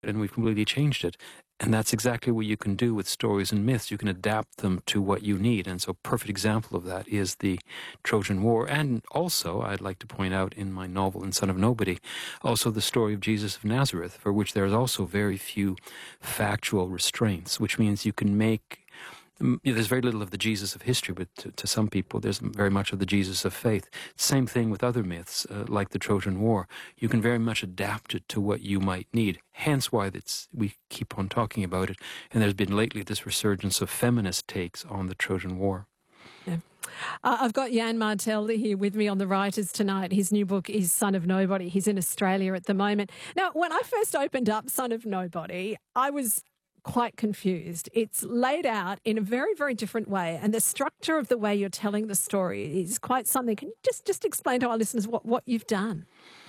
and we've completely changed it. And that's exactly what you can do with stories and myths. You can adapt them to what you need. And so a perfect example of that is the Trojan War. And also, I'd like to point out in my novel, In Son of Nobody, also the story of Jesus of Nazareth, for which there's also very few factual restraints, which means you can make... There's very little of the Jesus of history, but to some people there's very much of the Jesus of faith. Same thing with other myths, like the Trojan War. You can very much adapt it to what you might need. Hence why we keep on talking about it. And there's been lately this resurgence of feminist takes on the Trojan War. Yeah. I've got Jan Martel here with me on the Writers tonight. His new book is Son of Nobody. He's in Australia at the moment. Now, when I first opened up Son of Nobody, I was quite confused. It's laid out in a very, very different way, and the structure of the way you're telling the story is quite something. Can you just explain to our listeners what you've done?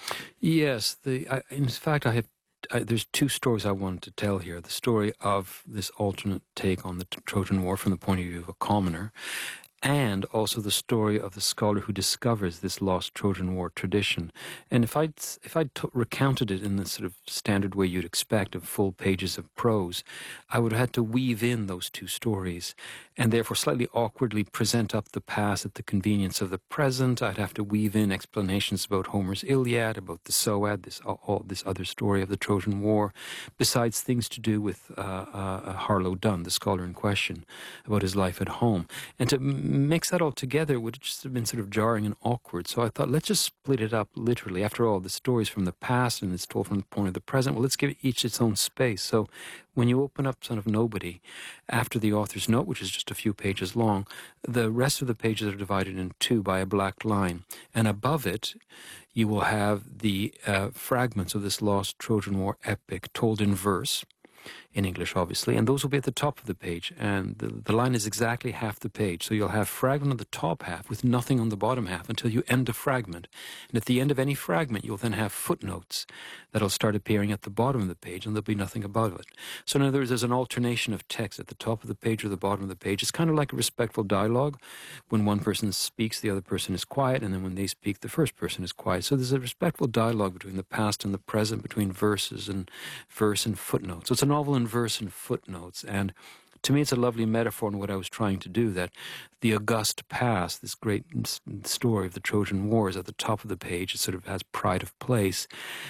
Yes. In fact, there's two stories I wanted to tell here. The story of this alternate take on the Trojan War from the point of view of a commoner, and also the story of the scholar who discovers this lost Trojan War tradition. And if I'd recounted it in the sort of standard way you'd expect of full pages of prose, I would have had to weave in those two stories and therefore slightly awkwardly present up the past at the convenience of the present. I'd have to weave in explanations about Homer's Iliad, about the Soad, this other story of the Trojan War, besides things to do with Harlow Dunn, the scholar in question, about his life at home. And to mix that all together would just have been sort of jarring and awkward. So I thought, let's just split it up literally. After all, the story's from the past and it's told from the point of the present. Well, let's give each its own space. So when you open up Son of Nobody, after the author's note, which is just a few pages long, the rest of the pages are divided in two by a black line. And above it, you will have the fragments of this lost Trojan War epic told in verse, in English, obviously, and those will be at the top of the page, and the line is exactly half the page. So you'll have fragment on the top half with nothing on the bottom half until you end a fragment. And at the end of any fragment, you'll then have footnotes that'll start appearing at the bottom of the page, and there'll be nothing above it. So in other words, there's an alternation of text at the top of the page or the bottom of the page. It's kind of like a respectful dialogue. When one person speaks, the other person is quiet, and then when they speak, the first person is quiet. So there's a respectful dialogue between the past and the present, between verse and footnotes. So it's a novel in verse and footnotes, and to me it's a lovely metaphor in what I was trying to do, that the august past, this great story of the Trojan War, is at the top of the page. It sort of has pride of place,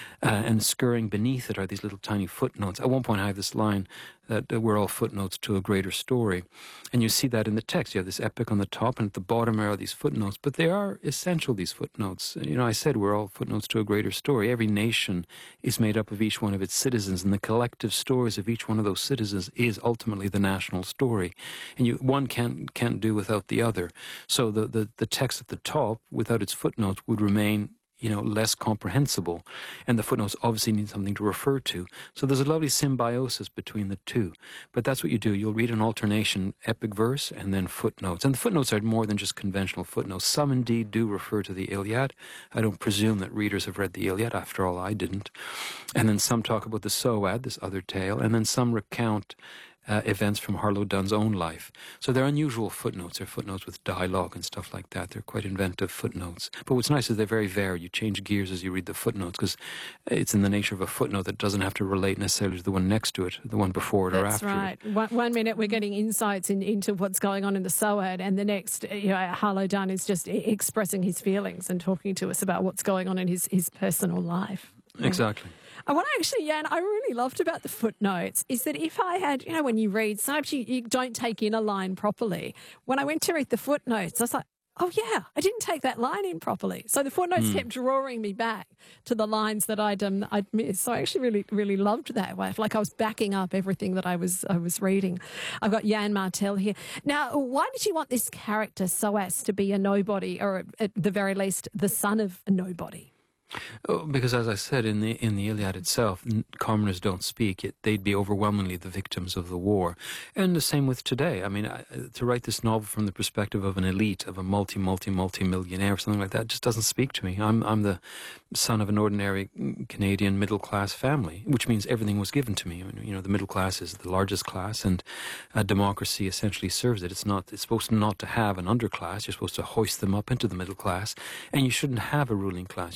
and scurrying beneath it are these little tiny footnotes. At one point I have this line that we're all footnotes to a greater story, and you see that in the text. You have this epic on the top, and at the bottom are these footnotes, but they are essential, these footnotes. You know, I said we're all footnotes to a greater story. Every nation is made up of each one of its citizens, and the collective stories of each one of those citizens is ultimately the national story, and one can't do without the other. So the text at the top, without its footnotes, would remain less comprehensible. And the footnotes obviously need something to refer to. So there's a lovely symbiosis between the two. But that's what you do. You'll read an alternation, epic verse, and then footnotes. And the footnotes are more than just conventional footnotes. Some indeed do refer to the Iliad. I don't presume that readers have read the Iliad. After all, I didn't. And then some talk about the Soad, this other tale. And then some recount events from Harlow Dunn's own life. So they're unusual footnotes. They're footnotes with dialogue and stuff like that. They're quite inventive footnotes. But what's nice is they're very varied. You change gears as you read the footnotes, because it's in the nature of a footnote that doesn't have to relate necessarily to the one next to it, the one before it or after it. That's right. One minute we're getting insights into what's going on in the Soad, and the next, Harlow Dunn is just expressing his feelings and talking to us about what's going on in his personal life. Exactly. What Jan, I really loved about the footnotes is that if I had, when you read, sometimes you don't take in a line properly. When I went to read the footnotes, I was like, oh yeah, I didn't take that line in properly. So the footnotes kept drawing me back to the lines that I'd missed. So I actually really, really loved that way. I feel like I was backing up everything that I was reading. I've got Jan Martel here. Now, why did you want this character so as to be a nobody, or at the very least, the son of a nobody? Oh, because as I said, in the Iliad itself, commoners don't speak. They'd be overwhelmingly the victims of the war. And the same with today. I mean, to write this novel from the perspective of an elite, of a multi-millionaire or something like that, just doesn't speak to me. I'm the son of an ordinary Canadian middle-class family, which means everything was given to me. I mean, the middle class is the largest class, and democracy essentially serves it. It's supposed not to have an underclass. You're supposed to hoist them up into the middle class, and you shouldn't have a ruling class. You shouldn't have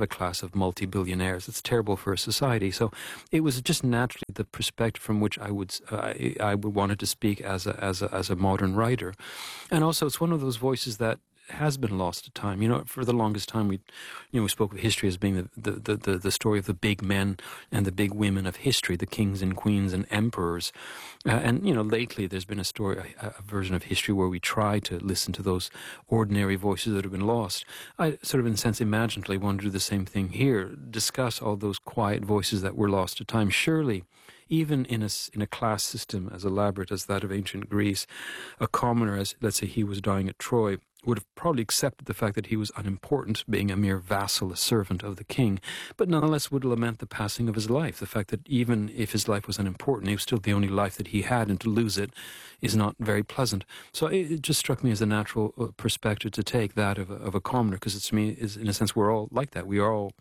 have a class of multi-billionaires. It's terrible for a society. So it was just naturally the perspective from which I would wanted to speak as a modern writer. And also it's one of those voices that has been lost to time. For the longest time we spoke of history as being the story of the big men and the big women of history, the kings and queens and emperors. And lately there's been a version of history where we try to listen to those ordinary voices that have been lost. I sort of, in a sense, imaginatively want to do the same thing here, discuss all those quiet voices that were lost to time. Surely, even in a class system as elaborate as that of ancient Greece, a commoner, as let's say he was dying at Troy, would have probably accepted the fact that he was unimportant, being a mere vassal, a servant of the king, but nonetheless would lament the passing of his life, the fact that even if his life was unimportant, it was still the only life that he had, and to lose it is not very pleasant. So it just struck me as a natural perspective to take, that of a commoner, because to me, is in a sense, we're all like that. We are all,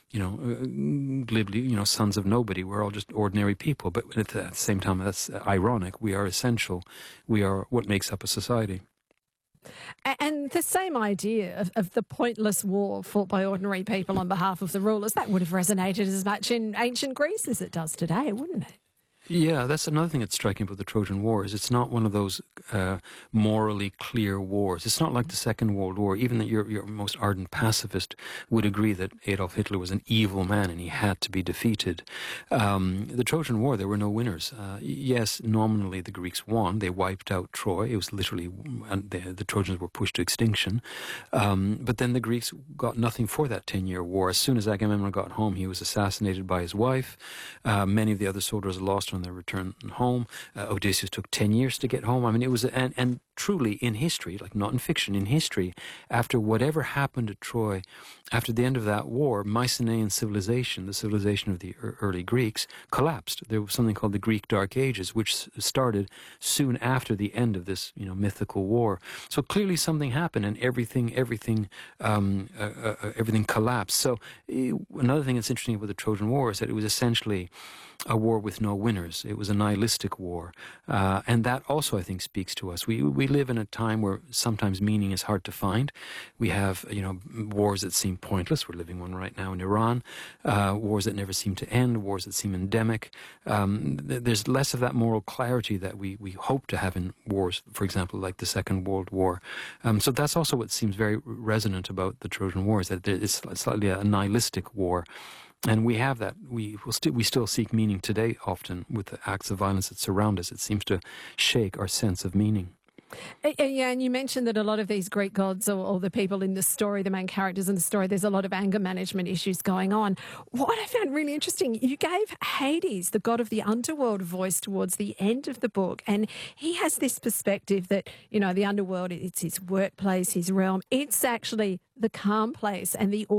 glibly, sons of nobody. We're all just ordinary people, but at the same time, that's ironic. We are essential. We are what makes up a society. And the same idea of the pointless war fought by ordinary people on behalf of the rulers, that would have resonated as much in ancient Greece as it does today, wouldn't it? Yeah, that's another thing that's striking about the Trojan War, is it's not one of those morally clear wars. It's not like the Second World War. Even that your most ardent pacifist would agree that Adolf Hitler was an evil man and he had to be defeated. The Trojan War, there were no winners. Yes, nominally the Greeks won. They wiped out Troy. It was literally, the Trojans were pushed to extinction. But then the Greeks got nothing for that 10-year war. As soon as Agamemnon got home, he was assassinated by his wife. Many of the other soldiers lost on their return home. Odysseus took 10 years to get home. I mean, it was, and truly in history, like not in fiction, in history, after whatever happened at Troy, after the end of that war, Mycenaean civilization, the civilization of the early Greeks, collapsed. There was something called the Greek Dark Ages, which started soon after the end of this, mythical war. So clearly something happened, and everything collapsed. So another thing that's interesting about the Trojan War is that it was essentially a war with no winners. It was a nihilistic war. And that also, I think, speaks to us. We live in a time where sometimes meaning is hard to find. We have, wars that seem pointless. We're living one right now in Iran. Wars that never seem to end. Wars that seem endemic. There's less of that moral clarity that we hope to have in wars, for example, like the Second World War. So that's also what seems very resonant about the Trojan War, is that it's slightly a nihilistic war. And we have that. We still seek meaning today, often, with the acts of violence that surround us. It seems to shake our sense of meaning. Yeah, and you mentioned that a lot of these Greek gods, or the people in the story, the main characters in the story, there's a lot of anger management issues going on. What I found really interesting, you gave Hades, the god of the underworld, voice towards the end of the book. And he has this perspective that, the underworld, it's his workplace, his realm. It's actually the calm place and the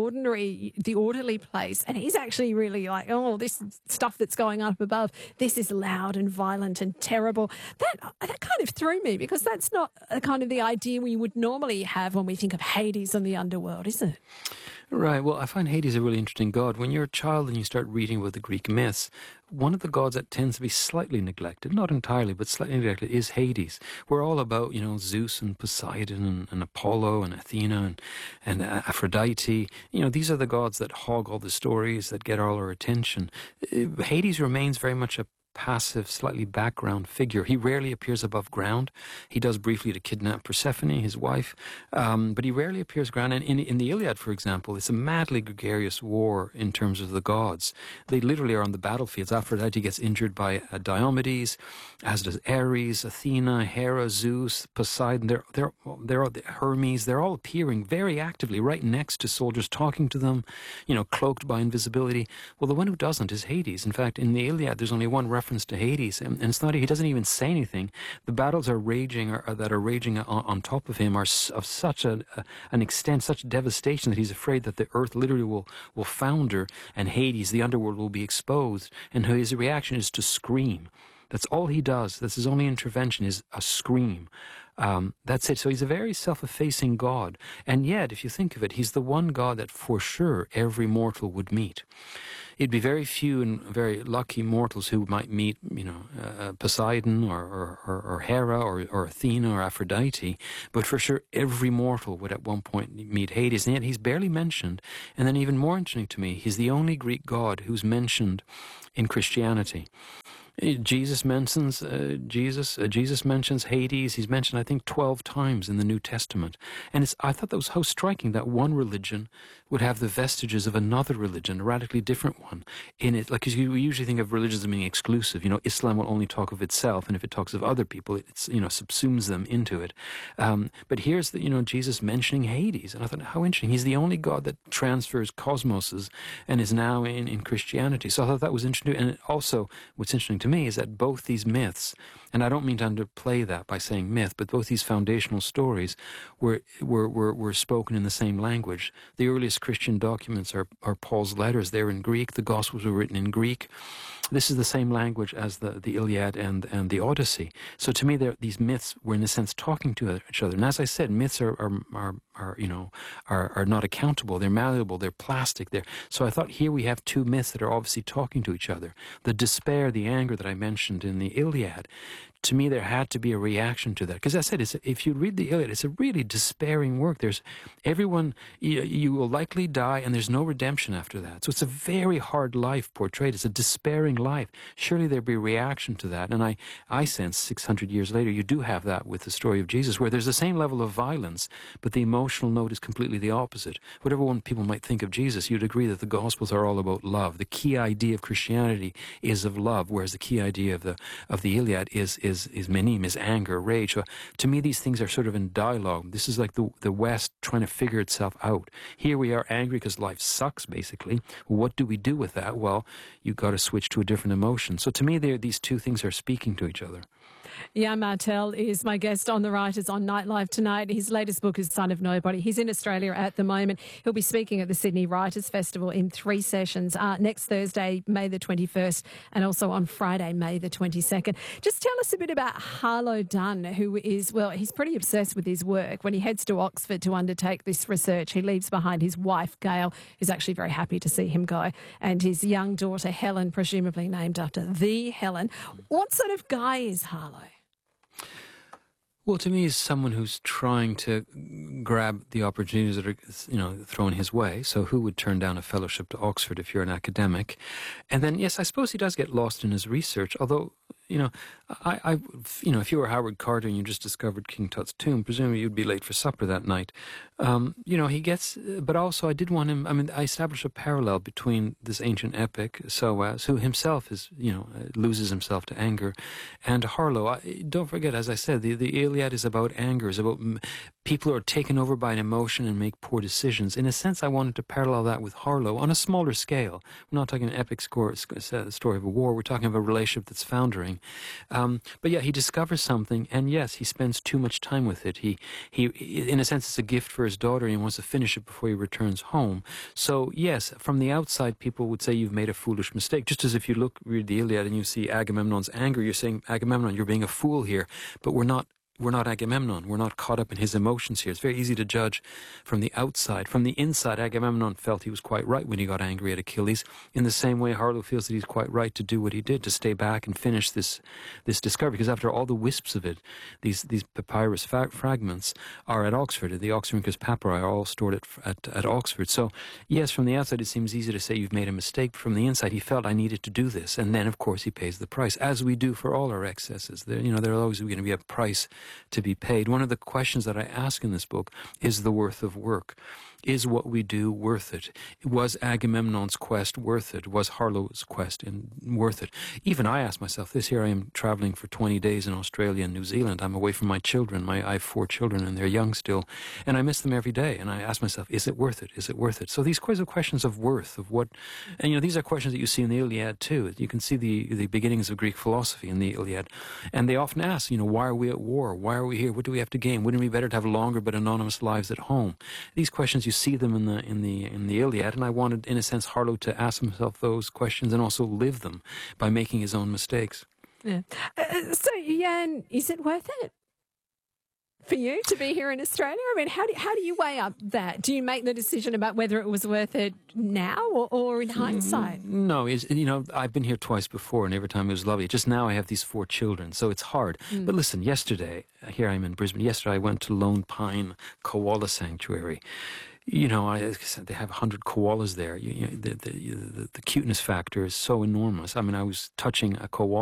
orderly place. And he's actually really like, oh, this stuff that's going on up above, this is loud and violent and terrible. That kind of threw me, because that's not kind of the idea we would normally have when we think of Hades and the underworld, is it? Right. Well, I find Hades a really interesting god. When you're a child and you start reading about the Greek myths, one of the gods that tends to be slightly neglected, not entirely, but slightly neglected, is Hades. We're all about, Zeus and Poseidon and Apollo and Athena and Aphrodite. These are the gods that hog all the stories, that get all our attention. Hades remains very much a passive, slightly background figure. He rarely appears above ground. He does briefly to kidnap Persephone, his wife, but he rarely appears ground. And in the Iliad, for example, it's a madly gregarious war in terms of the gods. They literally are on the battlefields. Aphrodite gets injured by Diomedes, as does Ares, Athena, Hera, Zeus, Poseidon. They're all Hermes. They're all appearing very actively right next to soldiers, talking to them, cloaked by invisibility. Well, the one who doesn't is Hades. In fact, in the Iliad, there's only one reference to Hades, and it's not, he doesn't even say anything. The battles are raging, on top of him are of such an extent, such devastation, that he's afraid that the earth literally will founder, and Hades, the underworld, will be exposed, and his reaction is to scream. That's all he does. That's his only intervention, is a scream. That's it. So he's a very self-effacing God. And yet, if you think of it, he's the one God that for sure every mortal would meet. It'd be very few and very lucky mortals who might meet, Poseidon or Hera or Athena or Aphrodite, but for sure every mortal would at one point meet Hades, and yet he's barely mentioned. And then even more interesting to me, he's the only Greek god who's mentioned in Christianity. Jesus mentions Jesus mentions Hades. He's mentioned, I think, 12 times in the New Testament. And I thought that was how striking that one religion would have the vestiges of another religion, a radically different one, in it. Like, we usually think of religions as being exclusive. Islam will only talk of itself, and if it talks of other people, it's subsumes them into it. But here's Jesus mentioning Hades, and I thought, how interesting. He's the only God that transfers cosmoses and is now in Christianity. So I thought that was interesting. And also, what's interesting to me is that both these myths, and I don't mean to underplay that by saying myth, but both these foundational stories were spoken in the same language. The earliest Christian documents are Paul's letters. They're in Greek. The Gospels were written in Greek. This is the same language as the Iliad and the Odyssey. So to me, these myths were in a sense talking to each other. And as I said, myths are not accountable. They're malleable. They're plastic. So I thought here we have two myths that are obviously talking to each other. The despair, the anger that I mentioned in the Iliad. To me, there had to be a reaction to that. Because as I said, if you read the Iliad, it's a really despairing work. There's everyone, you will likely die, and there's no redemption after that. So it's a very hard life portrayed. It's a despairing life. Surely there'd be a reaction to that. And I sense 600 years later, you do have that with the story of Jesus, where there's the same level of violence, but the emotional note is completely the opposite. Whatever one people might think of Jesus, you'd agree that the Gospels are all about love. The key idea of Christianity is of love, whereas the key idea of the Iliad is menim, is anger, rage. So to me, these things are sort of in dialogue. This is like the West trying to figure itself out. Here we are angry because life sucks, basically. Well, what do we do with that? Well, you've got to switch to a different emotion. So to me, these two things are speaking to each other. Jan Martel is my guest on The Writers on Nightlife tonight. His latest book is Son of Nobody. He's in Australia at the moment. He'll be speaking at the Sydney Writers' Festival in 3 sessions, next Thursday, May the 21st, and also on Friday, May the 22nd. Just tell us a bit about Harlow Dunn, who is, well, he's pretty obsessed with his work. When he heads to Oxford to undertake this research, he leaves behind his wife, Gail, who's actually very happy to see him go, and his young daughter, Helen, presumably named after the Helen. What sort of guy is Harlow? Well, to me, he's someone who's trying to grab the opportunities that are, thrown his way. So who would turn down a fellowship to Oxford if you're an academic? And then, yes, I suppose he does get lost in his research, although, if you were Howard Carter and you just discovered King Tut's tomb, presumably you'd be late for supper that night. He gets, but also I did want him, I established a parallel between this ancient epic, SOAS, who himself is, loses himself to anger, and Harlow. Don't forget, as I said, the Iliad is about anger, is about people who are taken over by an emotion and make poor decisions. In a sense, I wanted to parallel that with Harlow on a smaller scale. We're not talking an epic story of a war. We're talking of a relationship that's foundering. But yeah, he discovers something, and yes, he spends too much time with it. He, in a sense, it's a gift for his daughter, and he wants to finish it before he returns home. So yes, from the outside, people would say you've made a foolish mistake. Just as if you read the Iliad and you see Agamemnon's anger, you're saying, Agamemnon, you're being a fool here. But we're not Agamemnon. We're not caught up in his emotions here. It's very easy to judge from the outside. From the inside, Agamemnon felt he was quite right when he got angry at Achilles. In the same way, Harlow feels that he's quite right to do what he did, to stay back and finish this discovery. Because after all the wisps of it, these papyrus fragments are at Oxford. The Oxyrhynchus papyri are all stored at Oxford. So, yes, from the outside, it seems easy to say you've made a mistake. But from the inside, he felt I needed to do this. And then, of course, he pays the price, as we do for all our excesses. There's always going to be a price to be paid. One of the questions that I ask in this book is the worth of work. Is what we do worth it? Was Agamemnon's quest worth it? Was Harlow's quest worth it? Even I ask myself this. Here I am traveling for 20 days in Australia and New Zealand. I'm away from my children. I have 4 children and they're young still. And I miss them every day. And I ask myself, is it worth it? Is it worth it? So these questions of worth, of what... And, these are questions that you see in the Iliad too. You can see the beginnings of Greek philosophy in the Iliad. And they often ask, why are we at war? Why are we here? What do we have to gain? Wouldn't it be better to have longer but anonymous lives at home? These questions, you see them in the Iliad, and I wanted, in a sense, Harlow to ask himself those questions and also live them by making his own mistakes. Yeah. So, Jan, is it worth it for you to be here in Australia? I mean, how do you weigh up that? Do you make the decision about whether it was worth it now or in hindsight? No, I've been here twice before, and every time it was lovely. Just now I have these 4 children, so it's hard. But listen, yesterday, here I'm in Brisbane. Yesterday I went to Lone Pine Koala Sanctuary. They have 100 koalas there. The cuteness factor is so enormous. I mean, I was touching a koala